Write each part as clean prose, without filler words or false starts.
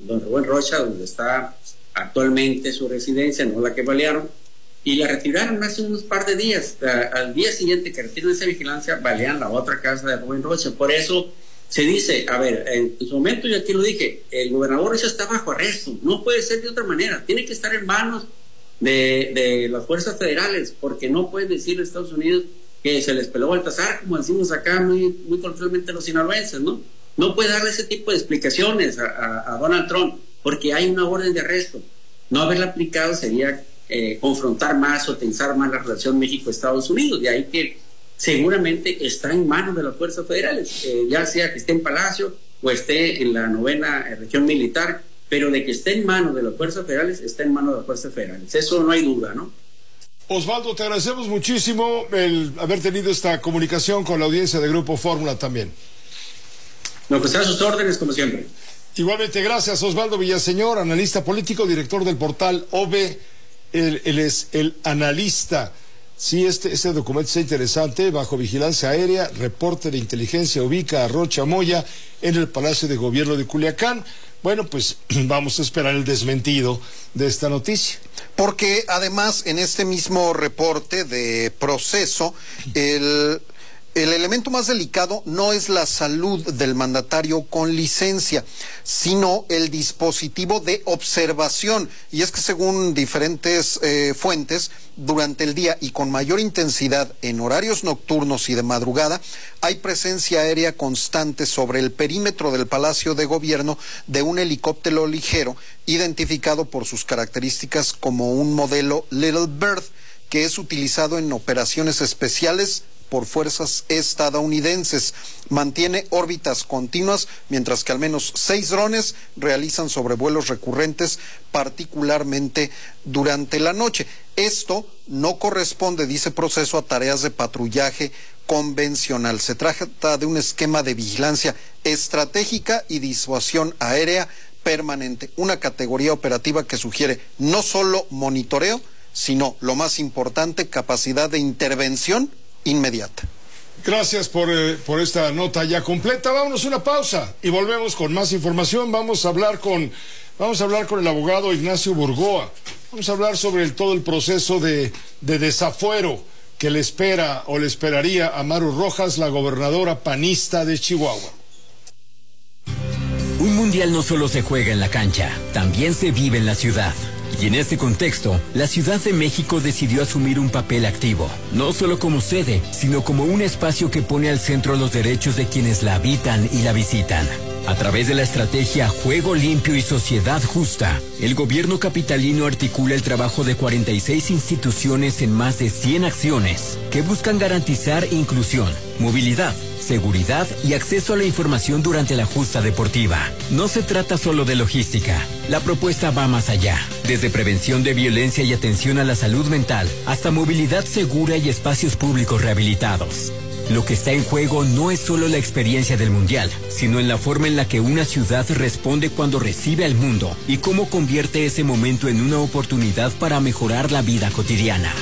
don Rubén Rocha, donde está actualmente su residencia, no la que balearon, y la retiraron hace unos par de días. Al día siguiente que retiran esa vigilancia, balean la otra casa de Rubén Rocha. Por eso se dice, a ver, en su momento yo aquí lo dije, el gobernador Rocha está bajo arresto, no puede ser de otra manera, tiene que estar en manos de las fuerzas federales, porque no pueden decir a Estados Unidos que se les peló Baltasar, como decimos acá muy coloquialmente los sinaloenses, ¿no? No puede darle ese tipo de explicaciones a Donald Trump, porque hay una orden de arresto. No haberla aplicado sería confrontar más o tensar más la relación México-Estados Unidos, de ahí que seguramente está en manos de las fuerzas federales, ya sea que esté en Palacio o esté en la 9ª región militar, pero de que esté en manos de las fuerzas federales, está en manos de las fuerzas federales. Eso no hay duda, ¿no? Osvaldo, te agradecemos muchísimo el haber tenido esta comunicación con la audiencia de Grupo Fórmula también. No, pues a sus órdenes, como siempre. Igualmente, gracias, Osvaldo Villaseñor, analista político, director del portal OVE. Él es el analista. Sí, este documento está interesante. Bajo vigilancia aérea, reporte de inteligencia ubica a Rocha Moya en el Palacio de Gobierno de Culiacán. Bueno, pues vamos a esperar el desmentido de esta noticia. Porque además en este mismo reporte de Proceso, el elemento más delicado no es la salud del mandatario con licencia, sino el dispositivo de observación. Y es que según diferentes fuentes, durante el día y con mayor intensidad en horarios nocturnos y de madrugada, hay presencia aérea constante sobre el perímetro del Palacio de Gobierno de un helicóptero ligero, identificado por sus características como un modelo Little Bird, que es utilizado en operaciones especiales por fuerzas estadounidenses. Mantiene órbitas continuas, mientras que al menos 6 drones realizan sobrevuelos recurrentes, particularmente durante la noche. Esto no corresponde, dice Proceso, a tareas de patrullaje convencional. Se trata de un esquema de vigilancia estratégica y disuasión aérea permanente, una categoría operativa que sugiere no solo monitoreo, sino, lo más importante, capacidad de intervención inmediata. Gracias por esta nota ya completa. Vámonos a una pausa y volvemos con más información. Vamos a hablar con el abogado Ignacio Burgoa. Vamos a hablar sobre todo el proceso de desafuero que le espera o le esperaría a Maru Rojas, la gobernadora panista de Chihuahua. Un mundial no solo se juega en la cancha, también se vive en la ciudad. Y en este contexto, la Ciudad de México decidió asumir un papel activo, no solo como sede, sino como un espacio que pone al centro los derechos de quienes la habitan y la visitan. A través de la estrategia Juego Limpio y Sociedad Justa, el gobierno capitalino articula el trabajo de 46 instituciones en más de 100 acciones que buscan garantizar inclusión, movilidad, seguridad y acceso a la información durante la justa deportiva. No se trata solo de logística. La propuesta va más allá. Desde prevención de violencia y atención a la salud mental, hasta movilidad segura y espacios públicos rehabilitados. Lo que está en juego no es solo la experiencia del Mundial, sino en la forma en la que una ciudad responde cuando recibe al mundo y cómo convierte ese momento en una oportunidad para mejorar la vida cotidiana.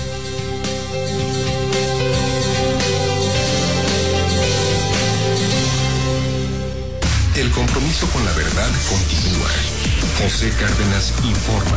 El compromiso con la verdad continúa. José Cárdenas informa.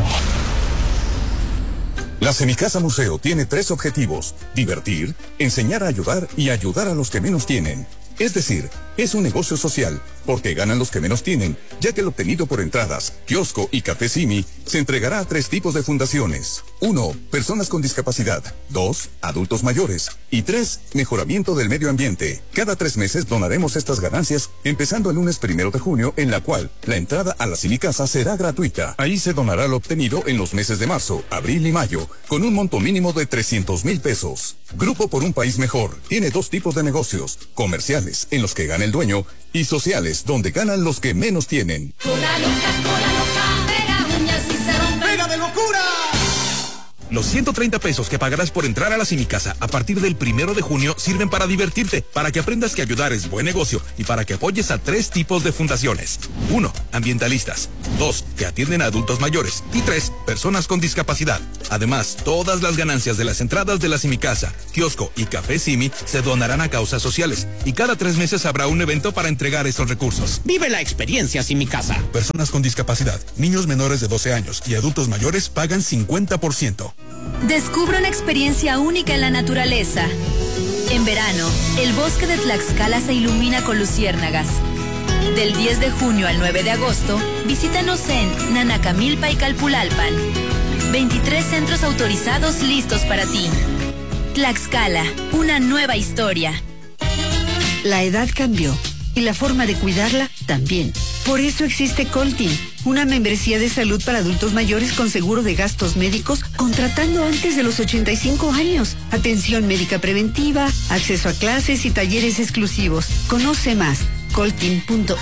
La Semicasa Museo tiene 3 objetivos: divertir, enseñar a ayudar y ayudar a los que menos tienen. Es decir, es un negocio social, porque ganan los que menos tienen, ya que el obtenido por entradas, kiosco y café Simi se entregará a 3 tipos de fundaciones. 1. Personas con discapacidad. 2. Adultos mayores. Y 3. Mejoramiento del medio ambiente. Cada 3 meses donaremos estas ganancias, empezando el lunes 1 de junio, en la cual la entrada a la Semicasa será gratuita. Ahí se donará lo obtenido en los meses de marzo, abril y mayo, con un monto mínimo de 300,000 pesos. Grupo por un País Mejor tiene 2 tipos de negocios: comerciales, en los que gana el dueño, y sociales, donde ganan los que menos tienen. Cola loca, pega uñas y se rompe. ¡Pega de locura! Los 130 pesos que pagarás por entrar a la Semicasa a partir del 1 de junio sirven para divertirte, para que aprendas que ayudar es buen negocio y para que apoyes a 3 tipos de fundaciones. 1. Ambientalistas. 2. Que atienden a adultos mayores. Y 3. Personas con discapacidad. Además, todas las ganancias de las entradas de la Simicasa, kiosco y Café Simi se donarán a causas sociales y cada 3 meses habrá un evento para entregar estos recursos. Vive la experiencia Simicasa. Personas con discapacidad, niños menores de 12 años y adultos mayores pagan 50%. Descubre una experiencia única en la naturaleza. En verano, el bosque de Tlaxcala se ilumina con luciérnagas. Del 10 de junio al 9 de agosto, visítanos en Nanacamilpa y Calpulalpan. 23 centros autorizados listos para ti. Tlaxcala, una nueva historia. La edad cambió y la forma de cuidarla también. Por eso existe Coltin, una membresía de salud para adultos mayores con seguro de gastos médicos, contratando antes de los 85 años. Atención médica preventiva, acceso a clases y talleres exclusivos. Conoce más, coltin.mx.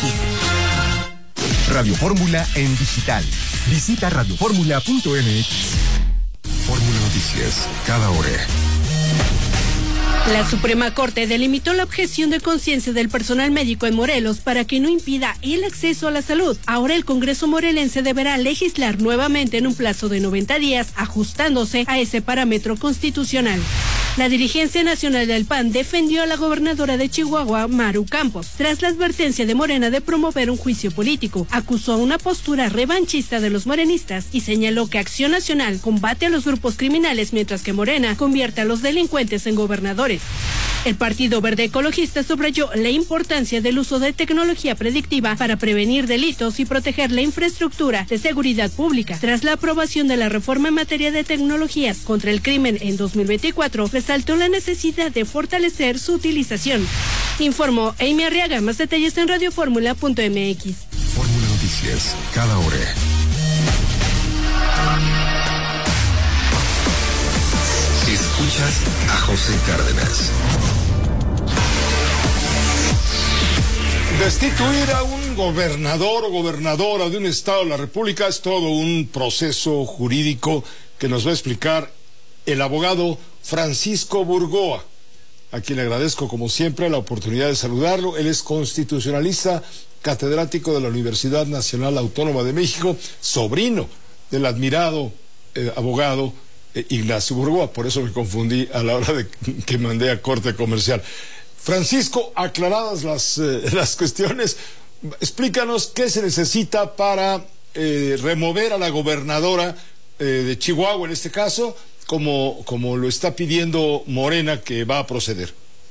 Radio Fórmula en digital. Visita radioformula.mx. Fórmula Noticias, cada hora. La Suprema Corte delimitó la objeción de conciencia del personal médico en Morelos para que no impida el acceso a la salud. Ahora el Congreso morelense deberá legislar nuevamente en un plazo de 90 días, ajustándose a ese parámetro constitucional. La dirigencia nacional del PAN defendió a la gobernadora de Chihuahua, Maru Campos, tras la advertencia de Morena de promover un juicio político. Acusó una postura revanchista de los morenistas y señaló que Acción Nacional combate a los grupos criminales mientras que Morena convierte a los delincuentes en gobernadores. El Partido Verde Ecologista subrayó la importancia del uso de tecnología predictiva para prevenir delitos y proteger la infraestructura de seguridad pública. Tras la aprobación de la reforma en materia de tecnologías contra el crimen en 2024, resaltó la necesidad de fortalecer su utilización. Informó Amy Arriaga. Más detalles en radioformula.mx. Fórmula Noticias, cada hora. Escuchas a José Cárdenas. Destituir a un gobernador o gobernadora de un estado de la República es todo un proceso jurídico que nos va a explicar el abogado Francisco Burgoa, a quien le agradezco como siempre la oportunidad de saludarlo. Él es constitucionalista, catedrático de la Universidad Nacional Autónoma de México, sobrino del admirado abogado Ignacio Burgoa, por eso me confundí a la hora de que mandé a corte comercial. Francisco, aclaradas las cuestiones, explícanos qué se necesita para remover a la gobernadora de Chihuahua, en este caso, como lo está pidiendo Morena, que va a proceder.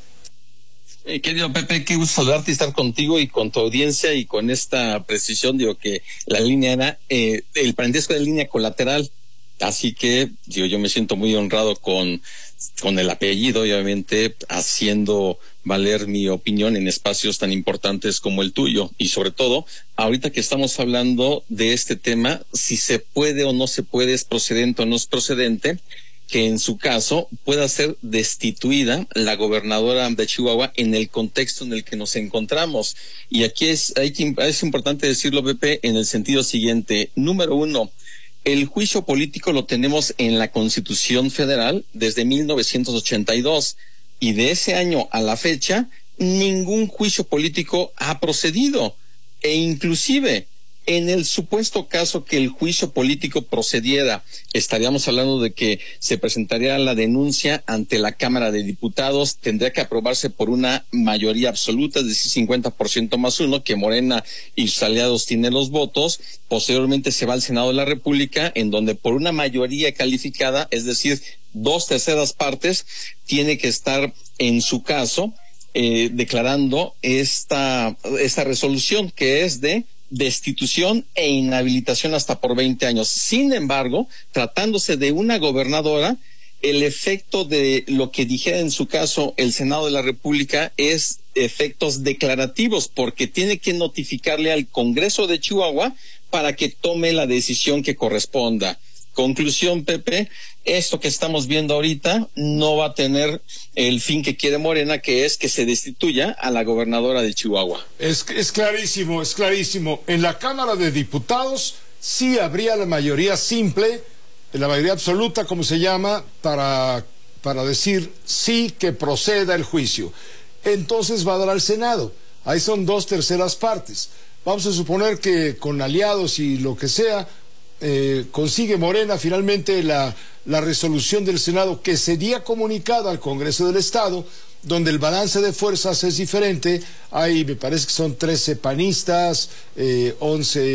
Querido Pepe, qué gusto saludarte y estar contigo y con tu audiencia, y con esta precisión, digo que la línea era el parentesco de línea colateral. Así que, yo me siento muy honrado con el apellido, obviamente, haciendo valer mi opinión en espacios tan importantes como el tuyo. Y sobre todo, ahorita que estamos hablando de este tema, si se puede o no se puede, es procedente o no es procedente, que en su caso pueda ser destituida la gobernadora de Chihuahua en el contexto en el que nos encontramos. Y aquí es importante decirlo, Pepe, en el sentido siguiente. Número 1, el juicio político lo tenemos en la Constitución Federal desde 1982, y de ese año a la fecha ningún juicio político ha procedido, e inclusive en el supuesto caso que el juicio político procediera, estaríamos hablando de que se presentaría la denuncia ante la Cámara de Diputados, tendría que aprobarse por una mayoría absoluta, es decir, 50% más 1, que Morena y sus aliados tienen los votos. Posteriormente se va al Senado de la República, en donde por una mayoría calificada, es decir, 2/3 partes, tiene que estar en su caso declarando esta resolución, que es de destitución e inhabilitación hasta por 20 años. Sin embargo, tratándose de una gobernadora, el efecto de lo que dijera en su caso el Senado de la República es efectos declarativos, porque tiene que notificarle al Congreso de Chihuahua para que tome la decisión que corresponda. Conclusión, Pepe, esto que estamos viendo ahorita no va a tener el fin que quiere Morena, que es que se destituya a la gobernadora de Chihuahua. Es clarísimo, es clarísimo. En la Cámara de Diputados sí habría la mayoría simple, la mayoría absoluta, como se llama, para decir sí que proceda el juicio. Entonces va a dar al Senado. Ahí son 2/3 partes. Vamos a suponer que con aliados y lo que sea, consigue Morena finalmente la resolución del Senado que sería comunicada al Congreso del Estado, donde el balance de fuerzas es diferente. Me parece que son 13 panistas, 11